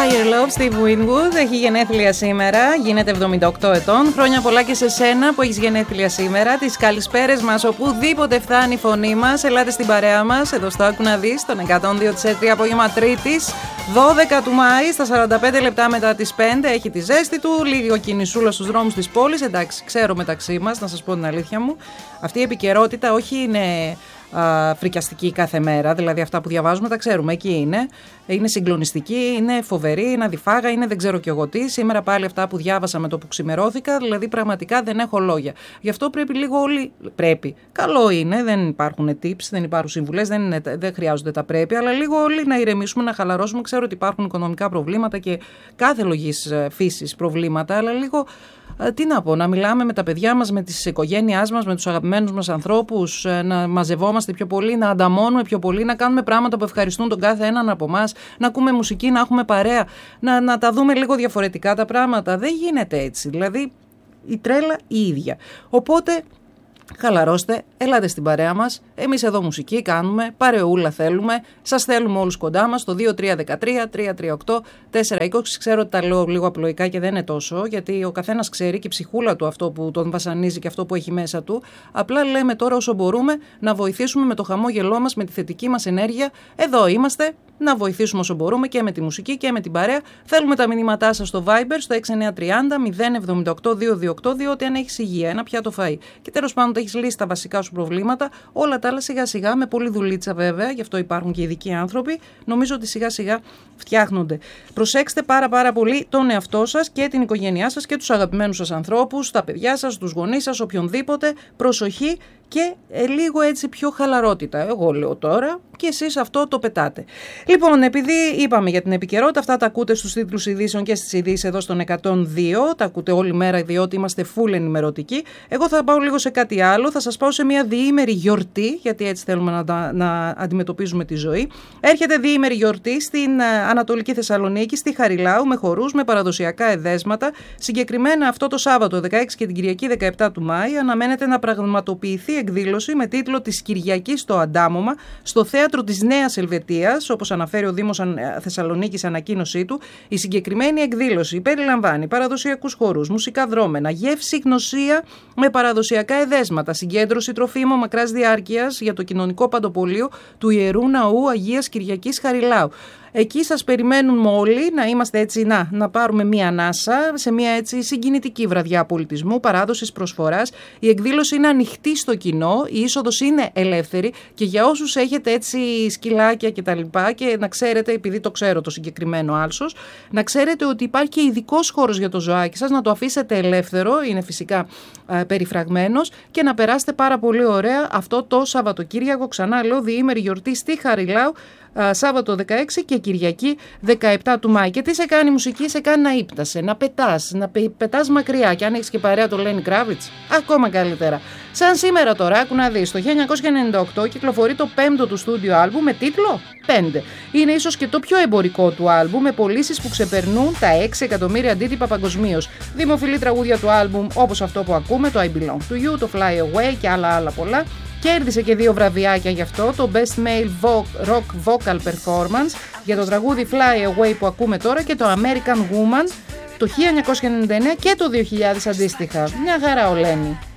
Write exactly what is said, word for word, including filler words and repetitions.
Higher Love, Steve Winwood, έχει γενέθλια σήμερα, γίνεται εβδομήντα οκτώ ετών. Χρόνια πολλά και σε σένα που έχεις γενέθλια σήμερα. Τις καλησπέρες μας οπουδήποτε φτάνει η φωνή μας. Ελάτε στην παρέα μας, εδώ στο Άκου να δεις, τον εκατόν δύο κόμμα τρία απόγευμα Τρίτης, δώδεκα του Μάη, στα σαράντα πέντε λεπτά μετά τις πέντε. Έχει τη ζέστη του, λίγο κινησούλα στους δρόμους της πόλης. Εντάξει, ξέρω μεταξύ μας, να σας πω την αλήθεια μου. Αυτή η επικαιρότητα όχι είναι α, φρικιαστική κάθε μέρα, δηλαδή αυτά που διαβάζουμε τα ξέρουμε, εκεί είναι. Είναι συγκλονιστική, είναι φοβερή, είναι αδιφάγα, είναι δεν ξέρω κι εγώ τι. Σήμερα πάλι αυτά που διάβασα με το που ξημερώθηκα, δηλαδή πραγματικά δεν έχω λόγια. Γι' αυτό πρέπει λίγο όλοι. Πρέπει. Καλό είναι, δεν υπάρχουν tips, δεν υπάρχουν συμβουλές, δεν, δεν χρειάζονται τα πρέπει, αλλά λίγο όλοι να ηρεμήσουμε, να χαλαρώσουμε. Ξέρω ότι υπάρχουν οικονομικά προβλήματα και κάθε λογής φύσης προβλήματα, αλλά λίγο. Τι να πω, να μιλάμε με τα παιδιά μας, με τις οικογένειάς μας, με τους αγαπημένους μας ανθρώπους, να μαζευόμαστε πιο πολύ, να ανταμώνουμε πιο πολύ, να κάνουμε πράγματα που ευχαριστούν τον κάθε έναν από εμάς, να ακούμε μουσική, να έχουμε παρέα, να, να τα δούμε λίγο διαφορετικά τα πράγματα. Δεν γίνεται έτσι, δηλαδή η τρέλα η ίδια. Οπότε χαλαρώστε, ελάτε στην παρέα μας. Εμείς εδώ μουσική κάνουμε, παρεούλα θέλουμε. Σας θέλουμε όλους κοντά μας στο δύο τρία ένα τρία τρία τρία οκτώ τέσσερα είκοσι. Ξέρω ότι τα λέω λίγο απλοϊκά και δεν είναι τόσο, γιατί ο καθένας ξέρει και η ψυχούλα του αυτό που τον βασανίζει και αυτό που έχει μέσα του. Απλά λέμε τώρα όσο μπορούμε να βοηθήσουμε με το χαμόγελό μας, με τη θετική μας ενέργεια. Εδώ είμαστε. Να βοηθήσουμε όσο μπορούμε και με τη μουσική και με την παρέα. Θέλουμε τα μηνύματά σας στο Viber στο έξι εννιά τρία μηδέν μηδέν εβδομήντα οκτώ διακόσια είκοσι οκτώ, ότι αν έχεις υγεία, ένα πιάτο φαΐ και τέλος πάντων έχεις λύσει τα βασικά σου προβλήματα, όλα τα άλλα σιγά σιγά, με πολλή δουλίτσα βέβαια, γι' αυτό υπάρχουν και ειδικοί άνθρωποι, νομίζω ότι σιγά σιγά φτιάχνονται. Προσέξτε πάρα πάρα πολύ τον εαυτό σας και την οικογένειά σας και τους αγαπημένους σας ανθρώπους, τα παιδιά σας, τους γονείς σας, οποιονδήποτε. Προσοχή και ε, λίγο έτσι πιο χαλαρότητα. Εγώ λέω τώρα και εσείς αυτό το πετάτε. Λοιπόν, επειδή είπαμε για την επικαιρότητα, αυτά τα ακούτε στους τίτλους ειδήσεων και στις ειδήσεις εδώ στον εκατόν δύο, τα ακούτε όλη μέρα διότι είμαστε full ενημερωτικοί. Εγώ θα πάω λίγο σε κάτι άλλο, θα σας πάω σε μια διήμερη γιορτή, γιατί έτσι θέλουμε να, να αντιμετωπίζουμε τη ζωή. Έρχεται διήμερη γιορτή στην uh, Ανατολική Θεσσαλονίκη, στη Χαριλάου, με χορούς, με παραδοσιακά εδέσματα. Συγκεκριμένα αυτό το Σάββατο δεκαέξι και την Κυριακή δεκαεπτά του Μάη αναμένεται να πραγματοποιηθεί εκδήλωση με τίτλο «Της Κυριακής στο Αντάμωμα» στο θέατρο της Νέας Ελβετίας, όπως αναφέρει ο Δήμος Θεσσαλονίκης ανακοίνωσή του. Η συγκεκριμένη εκδήλωση περιλαμβάνει παραδοσιακούς χορούς, μουσικά δρόμενα, γεύση γνωσία με παραδοσιακά εδέσματα, συγκέντρωση τροφίμων μακράς διάρκειας για το κοινωνικό παντοπολείο του Ιερού Ναού Αγίας Κυριακής Χαριλάου. Εκεί σας περιμένουν όλοι να είμαστε έτσι, να, να πάρουμε μία ανάσα σε μία έτσι συγκινητική βραδιά πολιτισμού, παράδοσης, προσφοράς. Η εκδήλωση είναι ανοιχτή στο κοινό, η είσοδος είναι ελεύθερη και για όσους έχετε έτσι σκυλάκια και τα λοιπά, και να ξέρετε, επειδή το ξέρω το συγκεκριμένο άλσος, να ξέρετε ότι υπάρχει και ειδικός χώρος για το ζωάκι σας, να το αφήσετε ελεύθερο, είναι φυσικά α, περιφραγμένος, και να περάσετε πάρα πολύ ωραία αυτό το Σαββατοκύριακο, ξανά λέω, διήμερη γιορτή στη Χαριλάου, Σάββατο δεκαέξι και Κυριακή δεκαεπτά του Μάη. Και τι σε κάνει η μουσική? Σε κάνει να ύπτασαι, να πετάς, να πετάς μακριά. Και αν έχεις και παρέα το Lenny Kravitz, ακόμα καλύτερα. Σαν σήμερα τώρα, άκου να δεις, το χίλια εννιακόσια ενενήντα οκτώ κυκλοφορεί το πέμπτο του στούντιο άλμπου με τίτλο πέντε. Είναι ίσως και το πιο εμπορικό του άλμπου, με πωλήσεις που ξεπερνούν τα έξι εκατομμύρια αντίτυπα παγκοσμίως. Δημοφιλή τραγούδια του άλμπουμ όπως αυτό που ακούμε, το I Belong to You, το Fly Away και άλλα άλλα πολλά. Κέρδισε και δύο βραδιάκια γι' αυτό, το Best Male Rock Vocal Performance για το τραγούδι Fly Away που ακούμε τώρα, και το American Woman το χίλια εννιακόσια ενενήντα εννέα και το δύο χιλιάδες αντίστοιχα. Μια χαρά ο Lenny.